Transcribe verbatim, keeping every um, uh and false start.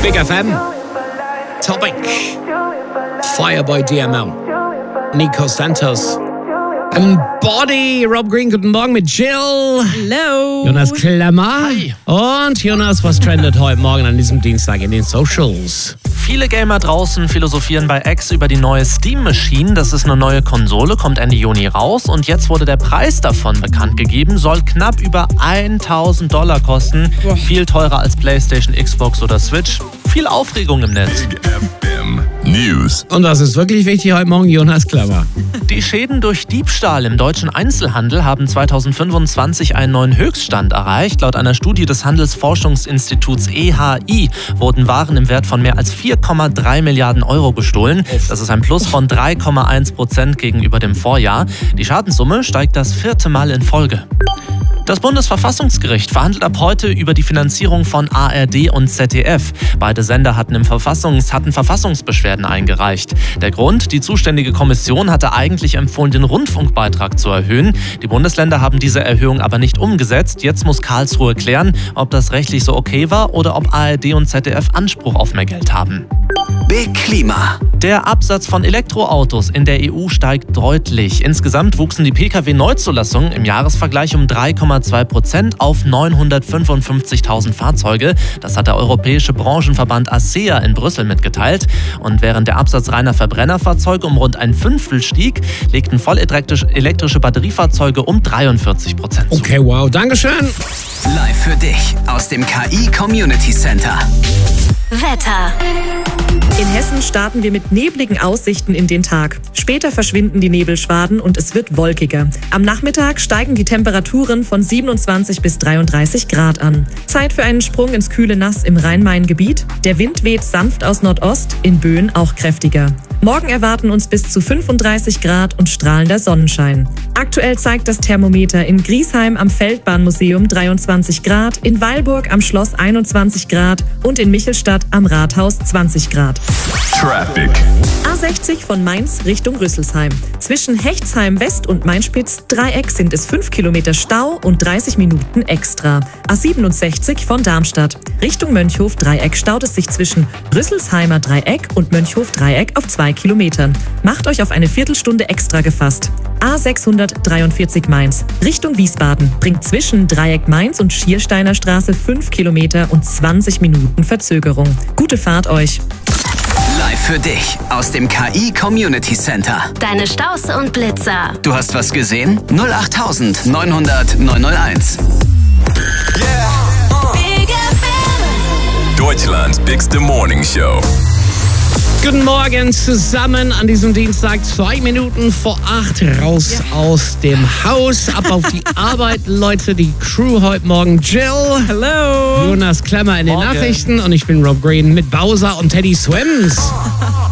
Big F M. Topic. Fire by D M L. Nico Santos. And Body. Rob Green, guten Morgen mit Jill. Hello. Jonas Klemmer. Hi. Und Jonas, was trendet heute Morgen an diesem Dienstag in den Socials? Viele Gamer draußen philosophieren bei X über die neue Steam Machine. Das ist eine neue Konsole, kommt Ende Juni raus. Und jetzt wurde der Preis davon bekannt gegeben. Soll knapp über tausend Dollar kosten. Boah. Viel teurer als PlayStation, Xbox oder Switch. Viel Aufregung im Netz. Big F M News. Und das ist wirklich wichtig heute Morgen, Jonas Klemmer. Die Schäden durch Diebstahl im deutschen Einzelhandel haben zweitausendfünfundzwanzig einen neuen Höchststand erreicht. Laut einer Studie des Handelsforschungsinstituts E H I wurden Waren im Wert von mehr als vier Komma drei Milliarden Euro gestohlen. Das ist ein Plus von drei Komma eins Prozent gegenüber dem Vorjahr. Die Schadenssumme steigt das vierte Mal in Folge. Das Bundesverfassungsgericht verhandelt ab heute über die Finanzierung von A R D und Z D F. Beide Sender hatten, im Verfassungs-, hatten Verfassungsbeschwerden eingereicht. Der Grund: Die zuständige Kommission hatte eigentlich empfohlen, den Rundfunkbeitrag zu erhöhen. Die Bundesländer haben diese Erhöhung aber nicht umgesetzt. Jetzt muss Karlsruhe klären, ob das rechtlich so okay war oder ob A R D und Z D F Anspruch auf mehr Geld haben. Big Klima. Der Absatz von Elektroautos in der E U steigt deutlich. Insgesamt wuchsen die Pkw-Neuzulassungen im Jahresvergleich um drei Komma zwei Prozent auf neunhundertfünfundfünfzigtausend Fahrzeuge. Das hat der europäische Branchenverband ACEA in Brüssel mitgeteilt. Und während der Absatz reiner Verbrennerfahrzeuge um rund ein Fünftel stieg, legten vollelektrische Batteriefahrzeuge um dreiundvierzig Prozent zu. Okay, wow, Dankeschön. Live für dich aus dem K I Community Center. Wetter. In Hessen starten wir mit nebligen Aussichten in den Tag. Später verschwinden die Nebelschwaden und es wird wolkiger. Am Nachmittag steigen die Temperaturen von siebenundzwanzig bis dreiunddreißig Grad an. Zeit für einen Sprung ins kühle Nass im Rhein-Main-Gebiet. Der Wind weht sanft aus Nordost, in Böen auch kräftiger. Morgen erwarten uns bis zu fünfunddreißig Grad und strahlender Sonnenschein. Aktuell zeigt das Thermometer in Griesheim am Feldbahnmuseum dreiundzwanzig Grad, in Weilburg am Schloss einundzwanzig Grad und in Michelstadt am Rathaus zwanzig Grad. Traffic. A sechzig von Mainz Richtung Rüsselsheim. Zwischen Hechtsheim West und Mainspitz-Dreieck sind es fünf Kilometer Stau und dreißig Minuten extra. A siebenundsechzig von Darmstadt Richtung Mönchhof-Dreieck staut es sich zwischen Rüsselsheimer Dreieck und Mönchhof-Dreieck auf zwei Kilometern. Macht euch auf eine Viertelstunde extra gefasst. A sechshundertdreiundvierzig Mainz Richtung Wiesbaden bringt zwischen Dreieck Mainz und Schiersteiner Straße fünf Kilometer und zwanzig Minuten Verzögerung. Gute Fahrt euch! Live für dich aus dem K I Community Center. Deine Staus und Blitzer. Du hast was gesehen? null acht neunhundert neunhunderteins. Big F M. Deutschlands bigste Morning Show. Guten Morgen zusammen an diesem Dienstag, zwei Minuten vor acht, raus aus dem Haus, ab auf die Arbeit, Leute, die Crew heute Morgen. Jill, Hello. Jonas Klemmer in den Morgen. Nachrichten und ich bin Rob Green mit Bowser und Teddy Swims.